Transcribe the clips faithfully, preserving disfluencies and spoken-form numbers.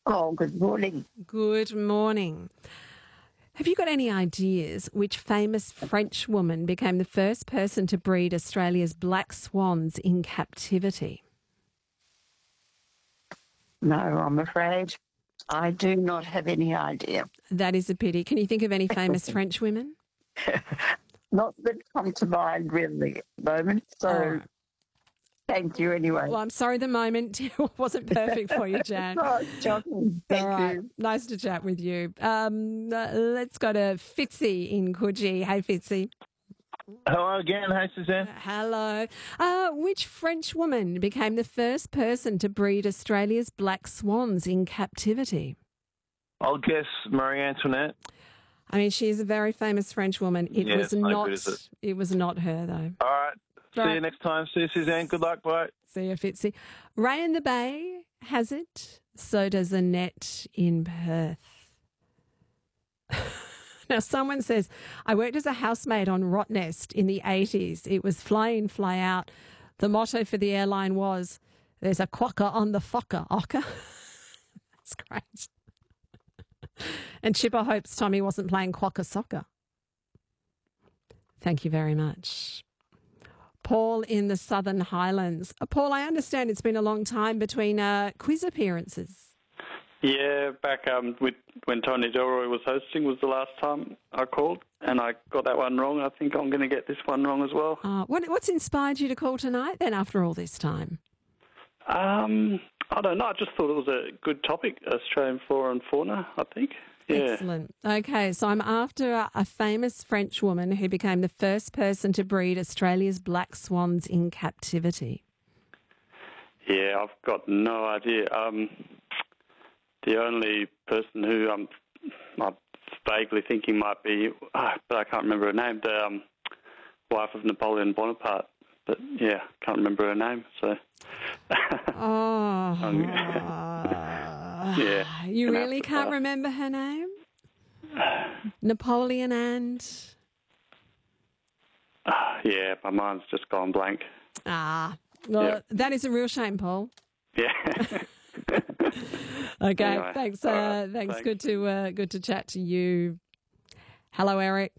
Oh, good morning. Good morning. Have you got any ideas which famous French woman became the first person to breed Australia's black swans in captivity? No, I'm afraid I do not have any idea. That is a pity. Can you think of any famous French women? Not that come to mind really at the moment, so All right. thank you anyway. Well, I'm sorry the moment wasn't perfect for you, Jan. Oh, shocking. Thank All right. you. Nice to chat with you. Um, uh, let's go to Fitzy in Coogee. Hey, Fitzy. Hello again. Hey, Suzanne. Hello. Uh, which French woman became the first person to breed Australia's black swans in captivity? I'll guess Marie Antoinette. I mean, she is a very famous French woman. It Yeah, was no not. good, is it? It was not her, though. All right. See Right. you next time. See you, Suzanne. Good luck. Bye. See you, Fitzy. Ray in the Bay has it. So does Annette in Perth. Now, someone says, I worked as a housemaid on Rottnest in the eighties. It was fly in, fly out. The motto for the airline was, there's a quokka on the focker, ocker. That's great. And Chipper hopes Tommy wasn't playing quokka soccer. Thank you very much. Paul in the Southern Highlands. Uh, Paul, I understand it's been a long time between uh, quiz appearances. Yeah, back um, with when Tony Delroy was hosting was the last time I called, and I got that one wrong. I think I'm going to get this one wrong as well. Uh, what, what's inspired you to call tonight then after all this time? Um, I don't know. I just thought it was a good topic, Australian flora and fauna, I think. Yeah. Excellent. Okay, so I'm after a, a famous French woman who became the first person to breed Australia's black swans in captivity. Yeah, I've got no idea. Um, the only person who I'm, I'm vaguely thinking might be, oh, but I can't remember her name, the um, wife of Napoleon Bonaparte. But, yeah, can't remember her name, so... Oh. um, yeah. You gonna really have to can't pass. remember her name? Napoleon and... Yeah, my mind's just gone blank. Ah, well, Yep. that is a real shame, Paul. Yeah. Okay, Anyway, thanks. all Uh, right, thanks. thanks. Good to uh, good to chat to you. Hello, Eric.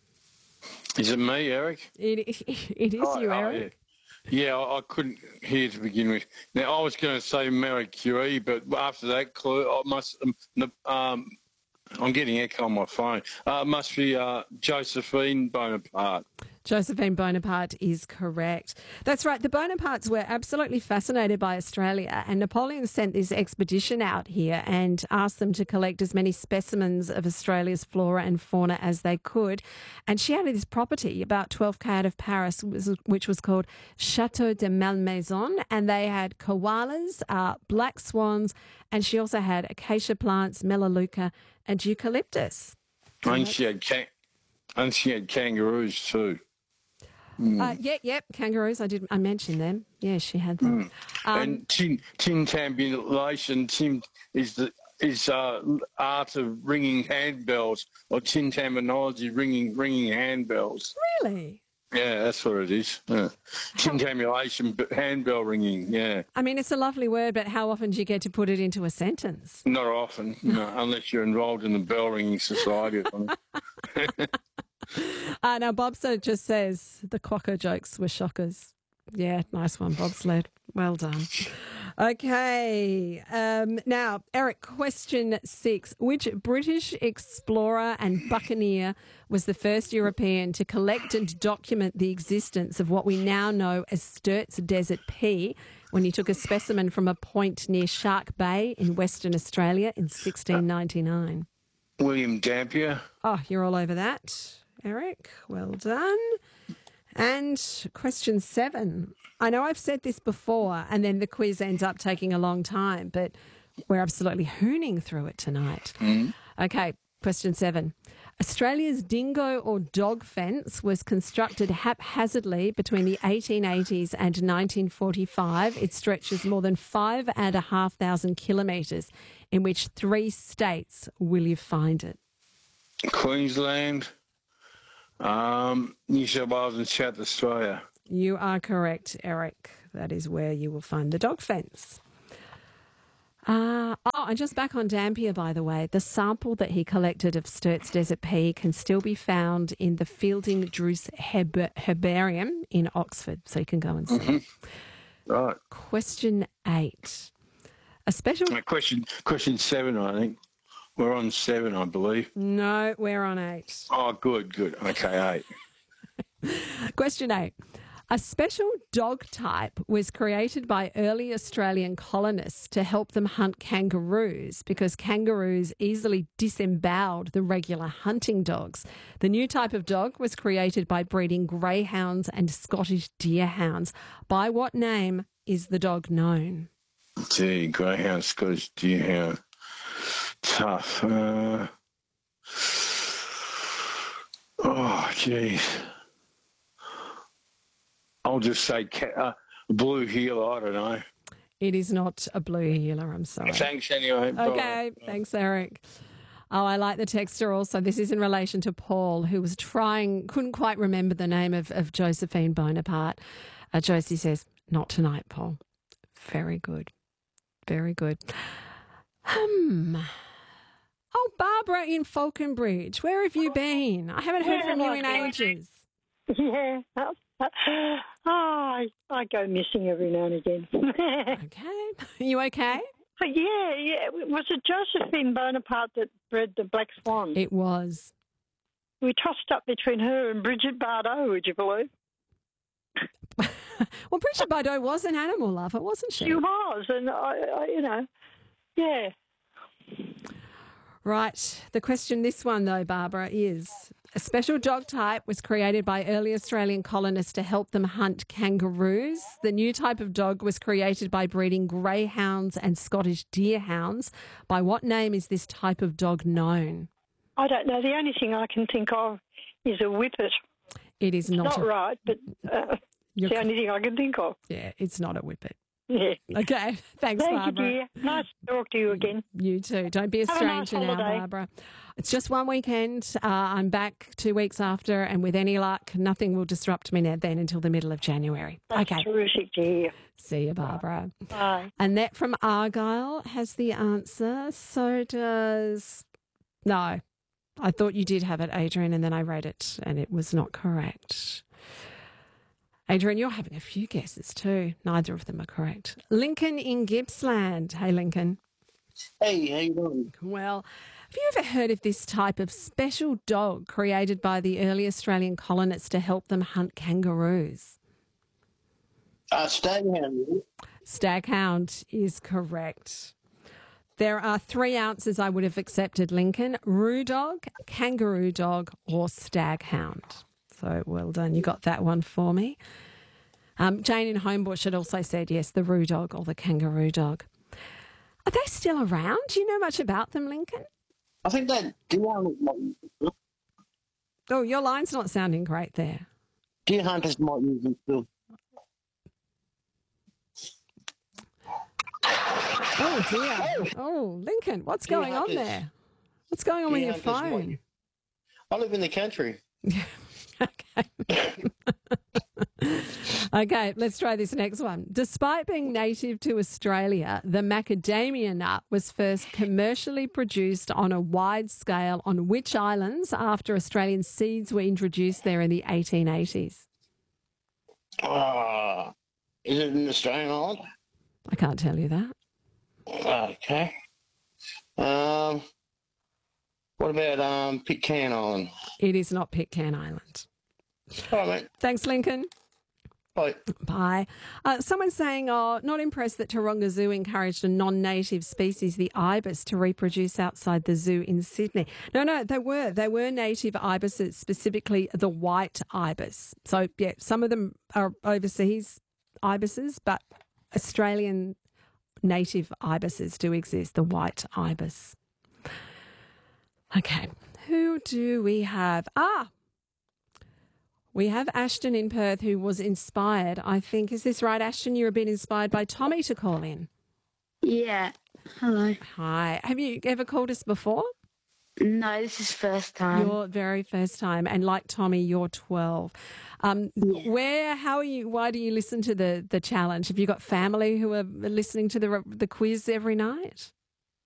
Is it me, Eric? It it is Oh, you, oh, Eric. Yeah, yeah I, I couldn't hear to begin with. Now, I was going to say Marie Curie, but after that clue, I must. Um, um, I'm getting echo on my phone. Uh, it must be uh, Josephine Bonaparte. Josephine Bonaparte is correct. That's right. The Bonapartes were absolutely fascinated by Australia, and Napoleon sent this expedition out here and asked them to collect as many specimens of Australia's flora and fauna as they could. And she had this property about twelve k out of Paris, which was called Chateau de Malmaison, and they had koalas, uh, black swans, and she also had acacia plants, melaleuca, and eucalyptus. And she had can- and she had kangaroos too. Uh, yep, yep, kangaroos. I did. I mentioned them. Yeah, she had them. Um, and tin tintabulation, tin is the is uh, art of ringing handbells, or tintabinology, ringing ringing handbells. really? Yeah, that's what it is. Yeah. Tintabulation, but handbell ringing. Yeah, I mean, it's a lovely word, but how often do you get to put it into a sentence? not often, no, unless you're involved in the bell ringing society. Or something. Uh, now, Bobsled just says the quokka jokes were shockers. Yeah, nice one, Bobsled. Well done. Okay. Um, now, Eric, question six. Which British explorer and buccaneer was the first European to collect and document the existence of what we now know as Sturt's Desert Pea when he took a specimen from a point near Shark Bay in Western Australia in sixteen ninety-nine? William Dampier. Oh, you're all over that, Eric. Well done. And question seven. I know I've said this before, and then the quiz ends up taking a long time, but we're absolutely hooning through it tonight. Mm. Okay, question seven. Australia's dingo or dog fence was constructed haphazardly between the eighteen eighties and nineteen forty-five. It stretches more than five and a half thousand kilometres. In which three states will you find it? Queensland, um, New South Wales and South Australia. You are correct, Eric. That is where you will find the dog fence. Uh, oh, I'm just back on Dampier, by the way. The sample that he collected of Sturt's desert pea can still be found in the Fielding Druce Herb- Herbarium in Oxford, so you can go and see. Mm-hmm. Right. Question eight. A special... Uh, question question seven, I think. We're on seven, I believe. No, we're on eight. Oh, good, good. Okay, eight. Question eight. A special dog type was created by early Australian colonists to help them hunt kangaroos because kangaroos easily disemboweled the regular hunting dogs. The new type of dog was created by breeding greyhounds and Scottish deerhounds. By what name is the dog known? Gee, greyhound, Scottish deerhound. Tough. Uh... Oh, geez. I'll just say ca- uh, blue heeler. I don't know. It is not a blue heeler, I'm sorry. Thanks anyway. Okay, Bye. thanks, Eric. Oh, I like the texter also. This is in relation to Paul, who was trying, couldn't quite remember the name of, of Josephine Bonaparte. Uh, Josie says, not tonight, Paul. Very good. Very good. Hmm. Oh, Barbara in Falconbridge, where have you been? I haven't heard from you in ages. Yeah. Oh, I, I go missing every now and again. Okay. Are you okay? But yeah, yeah. Was it Josephine Bonaparte that bred the black swan? It was. We tossed up between her and Bridget Bardot, would you believe? Well, Bridget Bardot was an animal lover, wasn't she? She was, and I, I you know, yeah. Right. The question, this one though, Barbara, is a special dog type was created by early Australian colonists to help them hunt kangaroos. The new type of dog was created by breeding greyhounds and Scottish deerhounds. By what name is this type of dog known? I don't know. The only thing I can think of is a whippet. It is not. Not a, right, but uh, it's the only thing I can think of. Yeah, it's not a whippet. Yeah. Okay. Thanks, Thank Barbara. you, dear. Nice to talk to you again. You too. Don't be a Have a nice stranger now, holiday. Barbara. It's just one weekend. Uh, I'm back two weeks after, and with any luck, nothing will disrupt me now then until the middle of January. That's okay. terrific to hear. See you, Barbara. Bye. Annette from Argyle has the answer. So does... No. I thought you did have it, Adrian, and then I read it, and it was not correct. Adrian, you're having a few guesses too. Neither of them are correct. Lincoln in Gippsland. Hey, Lincoln. Hey, how you doing? Well, have you ever heard of this type of special dog created by the early Australian colonists to help them hunt kangaroos? Uh, Staghound. Staghound is correct. There are three answers I would have accepted, Lincoln. Roo dog, kangaroo dog or staghound. So well done. You got that one for me. Um, Jane in Homebush had also said, yes, the roo dog or the kangaroo dog. Are they still around? Do you know much about them, Lincoln? I think that deer hunters might, Oh, your line's not sounding great there. deer hunters might use them still. Oh, dear. Oh, Lincoln, what's Deer going on hunters. there? What's going on with Deer your hunters phone? might- I live in the country. Okay. Okay, let's try this next one. Despite being native to Australia, the macadamia nut was first commercially produced on a wide scale on which islands after Australian seeds were introduced there in the eighteen eighties? Uh, is it an Australian island? I can't tell you that. Okay. Um, what about um, Pitcairn Island? It is not Pitcairn Island. All right, mate. Thanks, Lincoln. Bye. Bye. Uh, someone's saying, oh, not impressed that Taronga Zoo encouraged a non-native species, the ibis, to reproduce outside the zoo in Sydney. No, no, they were. They were native ibises, specifically the white ibis. So, yeah, some of them are overseas ibises, but Australian native ibises do exist, the white ibis. Okay, who do we have? Ah, we have Ashton in Perth who was inspired, I think. Is this right, Ashton? You're a bit inspired by Tommy to call in. Yeah. Hello. Hi. Have you ever called us before? No, this is first time. Your very first time. And like Tommy, you're twelve. Um, Yeah. Where, how are you, why do you listen to the, the challenge? Have you got family who are listening to the the quiz every night?